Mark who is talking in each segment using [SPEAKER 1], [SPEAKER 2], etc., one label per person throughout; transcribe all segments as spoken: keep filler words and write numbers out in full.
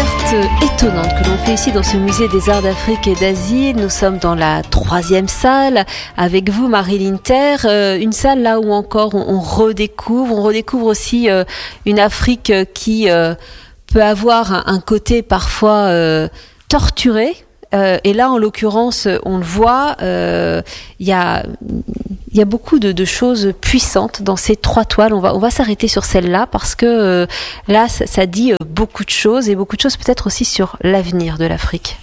[SPEAKER 1] découverte étonnante que l'on fait ici dans ce musée des arts d'Afrique et d'Asie. Nous sommes dans la troisième salle avec vous, Marie Linter, euh, une salle là où encore on, on redécouvre, on redécouvre aussi euh, une Afrique qui euh, peut avoir un, un côté parfois euh, torturé. Euh, et là, en l'occurrence, on le voit, il euh, y a il y a beaucoup de, de choses puissantes dans ces trois toiles. On va on va s'arrêter sur celle-là parce que euh, là, ça, ça dit euh, beaucoup de choses et beaucoup de choses peut-être aussi sur l'avenir de l'Afrique.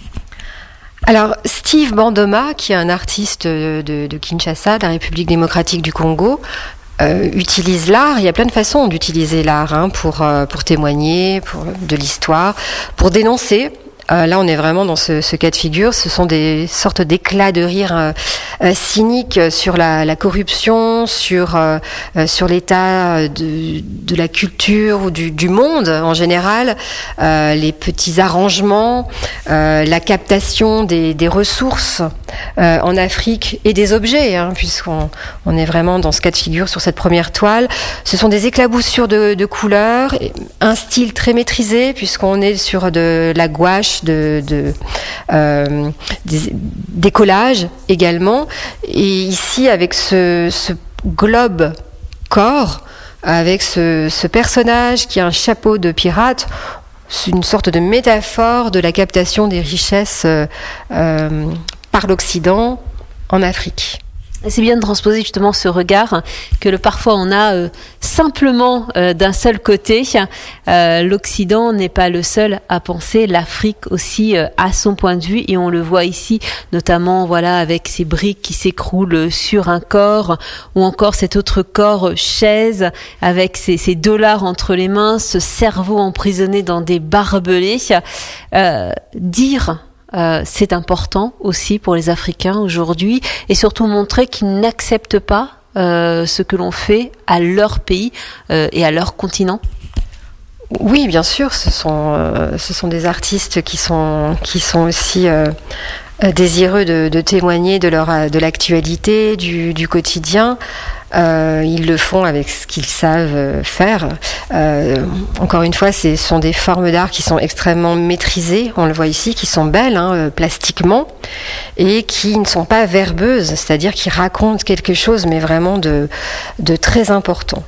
[SPEAKER 2] Alors, Steve Bandoma, qui est un artiste de, de Kinshasa, de la République démocratique du Congo, euh, utilise l'art. Il y a plein de façons d'utiliser l'art hein, pour euh, pour témoigner, pour de l'histoire, pour dénoncer. Euh, là, on est vraiment dans ce, ce cas de figure. Ce sont des sortes d'éclats de rire euh, euh, cyniques sur la, la corruption, sur euh, euh, sur l'état de, de la culture ou du, du monde en général, euh, les petits arrangements, euh, la captation des, des ressources euh, en Afrique et des objets, hein, puisqu'on on est vraiment dans ce cas de figure sur cette première toile. Ce sont des éclaboussures de, de couleurs, un style très maîtrisé puisqu'on est sur de la gouache. De, de euh, des, des collages également, et ici avec ce, ce globe corps, avec ce, ce personnage qui a un chapeau de pirate, c'est une sorte de métaphore de la captation des richesses euh, euh, par l'Occident en Afrique.
[SPEAKER 1] C'est bien de transposer justement ce regard que le, parfois on a euh, simplement euh, d'un seul côté. Euh, L'Occident n'est pas le seul à penser, l'Afrique aussi euh, a son point de vue et on le voit ici, notamment voilà avec ces briques qui s'écroulent sur un corps ou encore cet autre corps chaise avec ces, ces dollars entre les mains, ce cerveau emprisonné dans des barbelés. Euh, dire Euh, c'est important aussi pour les Africains aujourd'hui et surtout montrer qu'ils n'acceptent pas euh, ce que l'on fait à leur pays euh, et à leur continent.
[SPEAKER 2] Oui, bien sûr, ce sont euh, ce sont des artistes qui sont qui sont aussi euh, désireux de, de témoigner de leur de l'actualité, du, du quotidien. Euh, ils le font avec ce qu'ils savent faire. Euh, encore une fois, ce sont des formes d'art qui sont extrêmement maîtrisées, on le voit ici, qui sont belles hein, plastiquement et qui ne sont pas verbeuses, c'est-à-dire qui racontent quelque chose, mais vraiment de, de très important.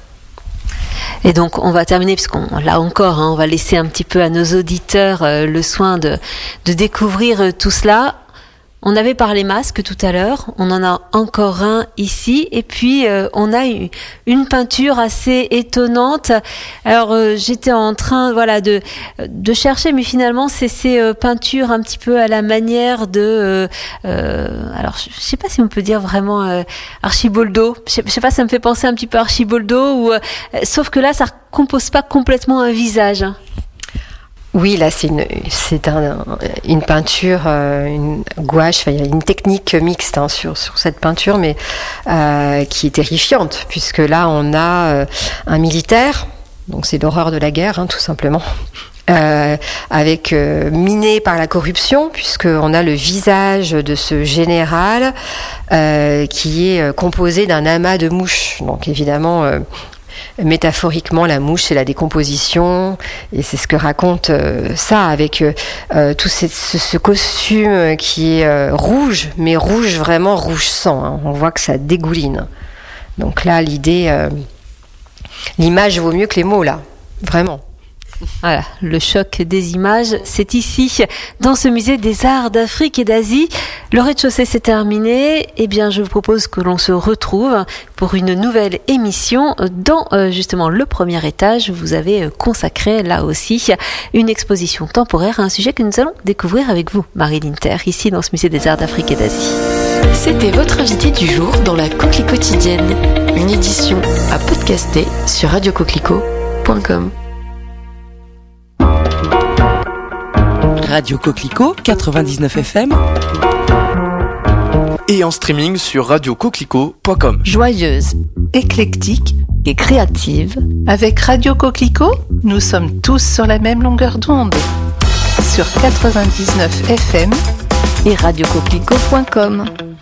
[SPEAKER 1] Et donc on va terminer, puisqu'on là encore, hein, on va laisser un petit peu à nos auditeurs euh, le soin de, de découvrir euh, tout cela. On avait parlé masque tout à l'heure, on en a encore un ici, et puis euh, on a eu une peinture assez étonnante. Alors euh, j'étais en train, voilà, de de chercher, mais finalement c'est ces euh, peintures un petit peu à la manière de, euh, euh, alors je sais pas si on peut dire vraiment euh, Archiboldo. Je sais, je sais pas, ça me fait penser un petit peu à Archiboldo, ou euh, sauf que là ça compose pas complètement un visage.
[SPEAKER 2] Oui, là c'est une c'est un, une peinture, euh, une gouache. Enfin, il y a une technique mixte hein, sur sur cette peinture, mais euh, qui est terrifiante puisque là on a euh, un militaire, donc c'est l'horreur de la guerre, hein, tout simplement. Euh, avec euh, miné par la corruption, puisqu'on a le visage de ce général euh, qui est composé d'un amas de mouches. Donc évidemment. Euh, Métaphoriquement, la mouche, c'est la décomposition, et c'est ce que raconte euh, ça, avec euh, tout ce, ce, ce costume qui est euh, rouge, mais rouge vraiment rouge sang. Hein. On voit que ça dégouline. Donc là, l'idée, euh, l'image vaut mieux que les mots, là, vraiment.
[SPEAKER 1] Voilà, le choc des images, c'est ici, dans ce musée des arts d'Afrique et d'Asie. Le rez-de-chaussée s'est terminé. Eh bien, je vous propose que l'on se retrouve pour une nouvelle émission dans euh, justement le premier étage. Vous avez consacré là aussi une exposition temporaire à un sujet que nous allons découvrir avec vous, Marie Linter, ici dans ce musée des arts d'Afrique et d'Asie.
[SPEAKER 3] C'était votre invité du jour dans la Coquelicot quotidienne, une édition à podcaster sur radio coquelicot point com.
[SPEAKER 4] Radio Coquelicot quatre-vingt-dix-neuf F M
[SPEAKER 5] et en streaming sur radio coquelicot point com.
[SPEAKER 6] Joyeuse, éclectique et créative, avec Radio Coquelicot, nous sommes tous sur la même longueur d'onde. Sur quatre-vingt-dix-neuf F M et radio coquelicot point com.